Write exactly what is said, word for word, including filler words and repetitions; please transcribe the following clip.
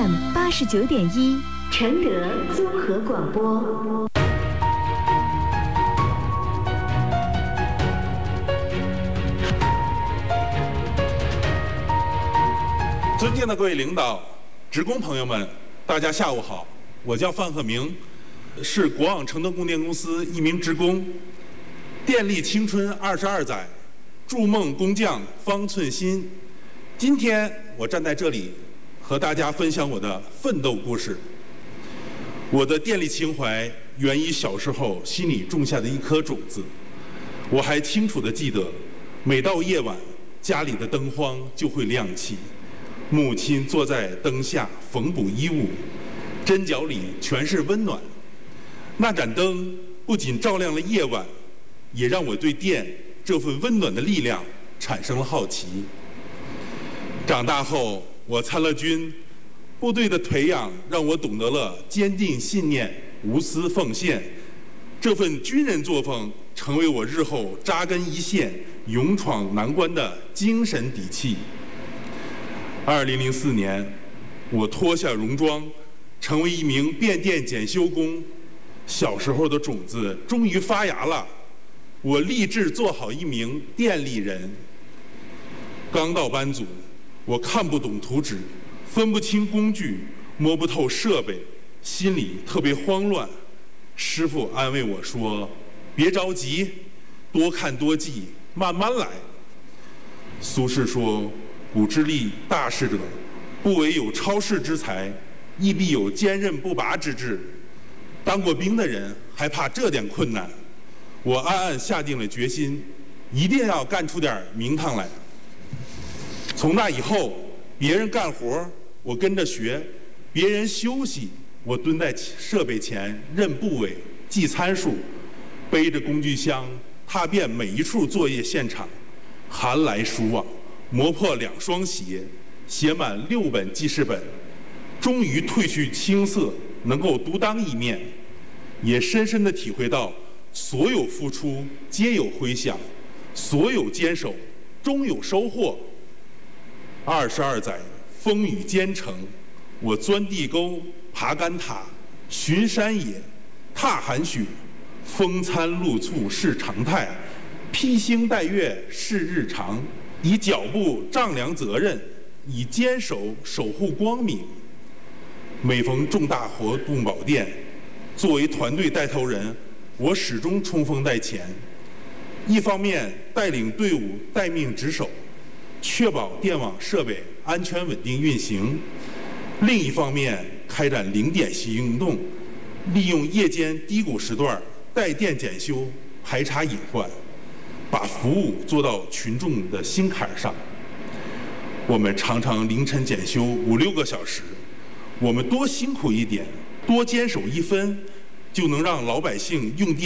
M 八十九点一，承德综合广播。 尊敬的各位领导、职工朋友们，大家下午好，我叫范鹤鸣，是国网承德供电公司一名职工。电力青春二十二载，筑梦工匠方寸心。今天我站在这里，和大家分享我的奋斗故事。我的电力情怀源于小时候心里种下的一颗种子。我还清楚地记得，每到夜晚，家里的灯荒就会亮起。母亲坐在灯下缝补衣物，针脚里全是温暖。那盏灯不仅照亮了夜晚，也让我对电这份温暖的力量产生了好奇。长大后，我参了军，部队的培养让我懂得了坚定信念、无私奉献。这份军人作风成为我日后扎根一线、勇闯难关的精神底气。二零零四年，我脱下戎装，成为一名变电检修工。小时候的种子终于发芽了，我立志做好一名电力人。刚到班组，我看不懂图纸，分不清工具，摸不透设备，心里特别慌乱。师傅安慰我说：“别着急，多看多记，慢慢来。”苏轼说：“古之立大事者，不惟有超世之才，亦必有坚韧不拔之志。”当过兵的人还怕这点困难？我暗暗下定了决心，一定要干出点名堂来。从那以后，别人干活我跟着学，别人休息我蹲在设备前认部位、记参数，背着工具箱踏遍每一处作业现场，寒来暑往，磨破两双鞋，写满六本记事本，终于褪去青涩，能够独当一面。也深深地体会到，所有付出皆有回响，所有坚守终有收获。二十二载风雨兼程，我钻地沟、爬干塔、巡山野、踏寒雪，风餐露宿是常态，披星戴月是日常。以脚步丈量责任，以坚守守护光明。每逢重大活动保电，作为团队带头人，我始终冲锋在前。一方面带领队伍待命值守，确保电网设备安全稳定运行；另一方面开展零点行动，利用夜间低谷时段带电检修，排查隐患，把服务做到群众的心坎上。我们常常凌晨检修五六个小时，我们多辛苦一点，多坚守一分，就能让老百姓用电